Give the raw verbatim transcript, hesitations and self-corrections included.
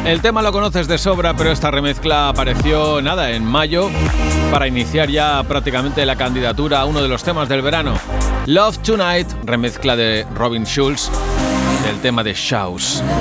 El tema lo conoces de sobra, pero esta remezcla apareció, nada, en mayo, para iniciar ya prácticamente la candidatura a uno de los temas del verano. Love Tonight, remezcla de Robin Schulz, del tema de Shouse.